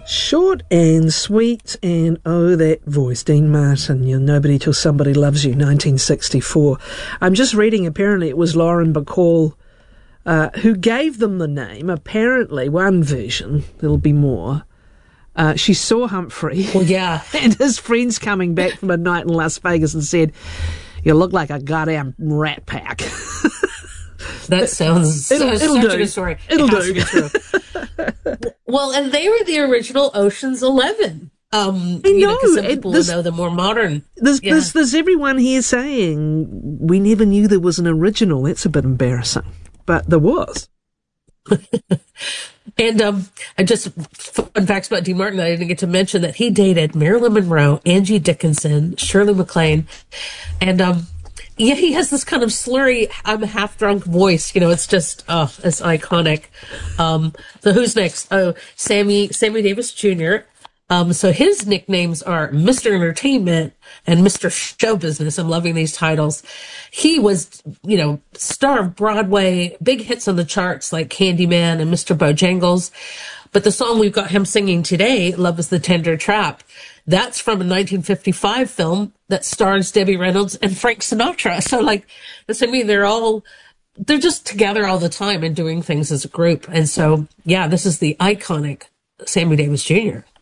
Short and sweet, and oh, that voice, Dean Martin, You're Nobody Till Somebody Loves You, 1964. I'm just reading, apparently it was Lauren Bacall who gave them the name. Apparently, one version, there'll be more. She saw Humphrey and his friends coming back from a night in Las Vegas and said, "You look like a goddamn rat pack." That sounds such a good story. It'll has do. to be true. Well, and they were the original Ocean's 11. I know. Because some people will know the more modern. There's everyone here saying we never knew there was an original. That's a bit embarrassing, but there was. And I just fun facts about Dean Martin. I didn't get to mention that he dated Marilyn Monroe, Angie Dickinson, Shirley MacLaine, and he has this kind of slurry, I'm half drunk voice. It's just, it's iconic. So who's next? Oh, Sammy Davis Jr. So his nicknames are Mr. Entertainment and Mr. Show Business. I'm loving these titles. He was, star of Broadway, big hits on the charts like Candyman and Mr. Bojangles. But the song we've got him singing today, Love is the Tender Trap, that's from a 1955 film that stars Debbie Reynolds and Frank Sinatra. So they're just together all the time and doing things as a group. And so, this is the iconic Sammy Davis Jr.